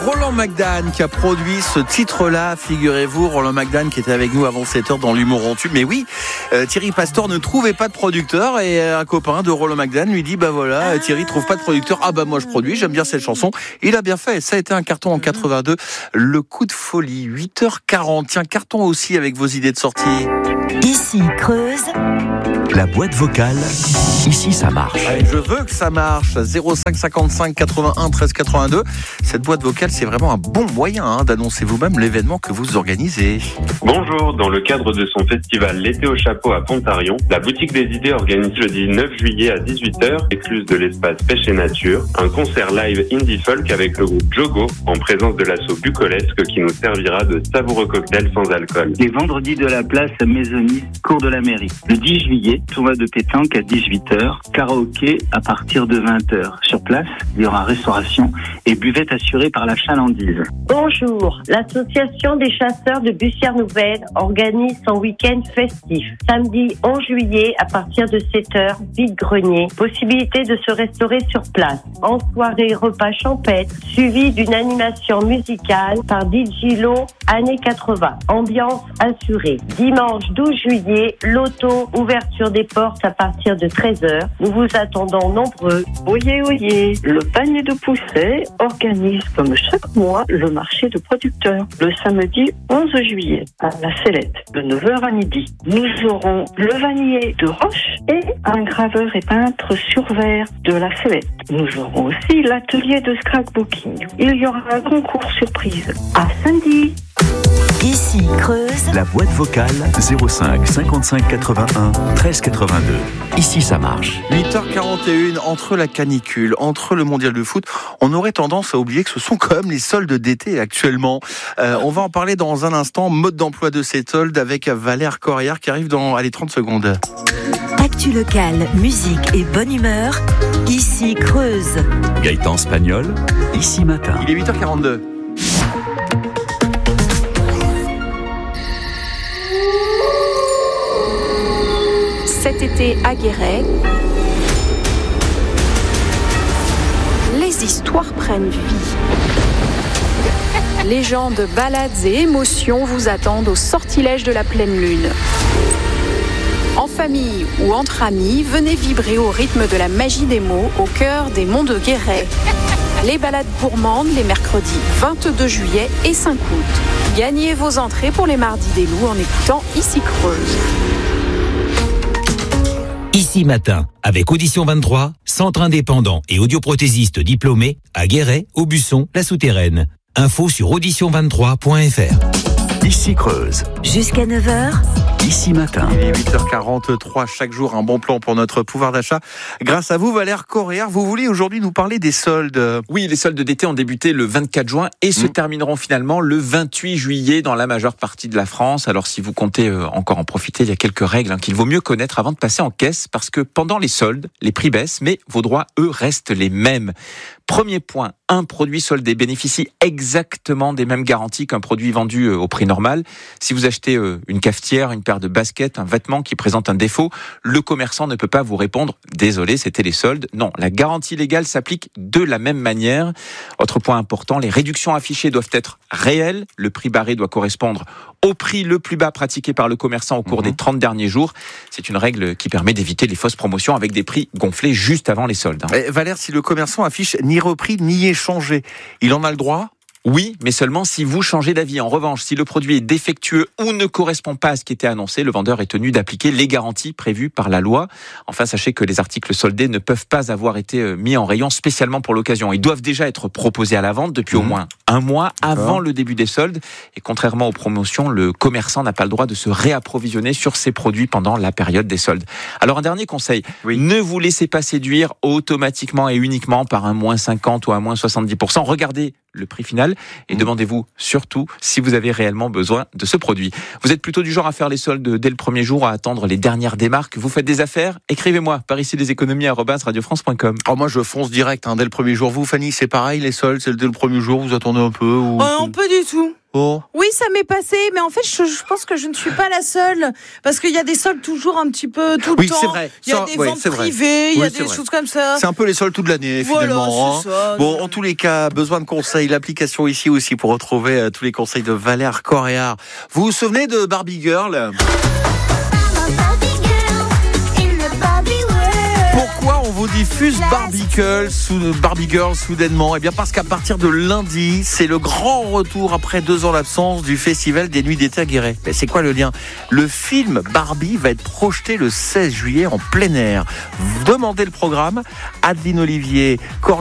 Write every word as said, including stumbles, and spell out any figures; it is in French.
Roland McDan qui a produit ce titre-là, figurez-vous. Roland McDan qui était avec nous avant sept heures dans l'humour en tube. Mais oui, euh, Thierry Pastor ne trouvait pas de producteur et un copain de Roland McDan lui dit bah voilà, ah. Thierry trouve pas de producteur. Ah bah moi je produis, j'aime bien cette chanson. Il a bien fait. Ça a été un carton en quatre-vingt-deux. Le coup de folie, huit heures quarante. Tiens, carton aussi avec vos idées de sortie. Ici Creuse. La boîte vocale, ici ça marche. Allez, je veux que ça marche. zéro cinq cinquante-cinq quatre-vingt-un treize quatre-vingt-deux. Cette boîte vocale, c'est vraiment un bon moyen hein, d'annoncer vous-même l'événement que vous organisez. Bonjour, dans le cadre de son festival L'été au chapeau à Pontarion, la boutique des idées organise le dix-neuf juillet à dix-huit heures, écluse de l'espace Pêche et Nature, un concert live indie folk avec le groupe Jogo, en présence de l'assaut Bucolesque qui nous servira de savoureux cocktails sans alcool. Les vendredis de la place Maisonniste, cours de la mairie. Le dix juillet, tournoi de pétanque à dix-huit heures, karaoké à partir de vingt heures. Sur place, il y aura restauration et buvette assurée par la chalandise. Bonjour, l'association des chasseurs de Bussière-Nouvelle organise son week-end festif. Samedi onze juillet à partir de sept heures, vide-grenier. Possibilité de se restaurer sur place. En soirée, repas champêtre, suivi d'une animation musicale par D J Lo, années quatre-vingts. Ambiance assurée. Dimanche douze juillet, loto, ouverture des portes à partir de treize heures. Nous vous attendons nombreux. Oyez, oyez, le panier de Pousset organise comme chaque mois le marché de producteurs. Le samedi onze juillet à la Sellette, de neuf heures à midi. Nous aurons le vannier de Roche et un graveur et peintre sur verre de la Sellette. Nous aurons aussi l'atelier de scrapbooking. Il y aura un concours surprise. À samedi. Ici Creuse. La boîte vocale zéro cinq cinquante-cinq quatre-vingt-un treize quatre-vingt-deux. Ici ça marche. huit heures quarante et une, entre la canicule, entre le mondial de foot, on aurait tendance à oublier que ce sont quand même les soldes d'été actuellement. Euh, on va en parler dans un instant. Mode d'emploi de ces soldes avec Valère Corrière qui arrive dans allez, trente secondes. Actu locale, musique et bonne humeur. Ici Creuse. Gaëtan Spagnol, ici matin. Il est huit heures quarante-deux. Cet été à Guéret, les histoires prennent vie. Légendes, balades et émotions vous attendent au sortilège de la pleine lune. En famille ou entre amis, venez vibrer au rythme de la magie des mots au cœur des monts de Guéret. Les balades gourmandes les mercredis vingt-deux juillet et cinq août. Gagnez vos entrées pour les mardis des loups en écoutant Ici Creuse. Ici matin, avec Audition vingt-trois, centre indépendant et audioprothésiste diplômé à Guéret, Aubusson, La Souterraine. Info sur audition vingt-trois point f r. Ici Creuse. Jusqu'à neuf heures. Ici matin. Il est huit heures quarante-trois, chaque jour un bon plan pour notre pouvoir d'achat. Grâce à vous, Valère Corrière, vous voulez aujourd'hui nous parler des soldes. Oui, les soldes d'été ont débuté le vingt-quatre juin et se mmh. termineront finalement le vingt-huit juillet dans la majeure partie de la France. Alors si vous comptez encore en profiter, il y a quelques règles hein, qu'il vaut mieux connaître avant de passer en caisse parce que pendant les soldes, les prix baissent, mais vos droits, eux, restent les mêmes. Premier point, un produit soldé bénéficie exactement des mêmes garanties qu'un produit vendu au prix normal. Si vous achetez une cafetière, une paire de baskets, un vêtement qui présente un défaut, le commerçant ne peut pas vous répondre « Désolé, c'était les soldes ». Non, la garantie légale s'applique de la même manière. Autre point important, les réductions affichées doivent être réelles. Le prix barré doit correspondre au prix le plus bas pratiqué par le commerçant au cours mmh. des trente derniers jours. C'est une règle qui permet d'éviter les fausses promotions avec des prix gonflés juste avant les soldes. Eh, Valère, si le commerçant affiche ni repris ni échangé, il en a le droit ? Oui, mais seulement si vous changez d'avis. En revanche, si le produit est défectueux ou ne correspond pas à ce qui était annoncé, le vendeur est tenu d'appliquer les garanties prévues par la loi. Enfin, sachez que les articles soldés ne peuvent pas avoir été mis en rayon spécialement pour l'occasion. Ils doivent déjà être proposés à la vente depuis mmh. au moins un mois avant le début des soldes. Et contrairement aux promotions, le commerçant n'a pas le droit de se réapprovisionner sur ses produits pendant la période des soldes. Alors, un dernier conseil. Oui. Ne vous laissez pas séduire automatiquement et uniquement par un moins cinquante ou un moins soixante-dix pour cent. Regardez le prix final et mmh. demandez-vous surtout si vous avez réellement besoin de ce produit. Vous êtes plutôt du genre à faire les soldes dès le premier jour, à attendre les dernières démarques. Vous faites des affaires ? Écrivez-moi par ici des économies arobase radio france point com. Oh, moi je fonce direct hein, dès le premier jour. Vous Fanny, c'est pareil, les soldes, c'est dès le premier jour, vous attendez un peu ou... euh, Non, pas du tout. Bon. Oui, ça m'est passé, mais en fait, je, je pense que je ne suis pas la seule, parce qu'il y a des soldes toujours un petit peu tout le oui, temps. C'est vrai. Il y a ça, des ouais, ventes c'est vrai. privées, il oui, y a des vrai. choses comme ça. C'est un peu les soldes toute l'année, voilà, finalement. c'est ça. Bon, en tous les cas, besoin de conseils. L'application ici aussi pour retrouver euh, tous les conseils de Valère Correa. Vous vous souvenez de Barbie Girl ? Pourquoi on vous diffuse Barbie Girl, Barbie Girl soudainement ? Eh bien parce qu'à partir de lundi, c'est le grand retour après deux ans d'absence du festival des Nuits d'été à Guéret. Mais c'est quoi le lien ? Le film Barbie va être projeté le seize juillet en plein air. Demandez le programme. Adeline Olivier,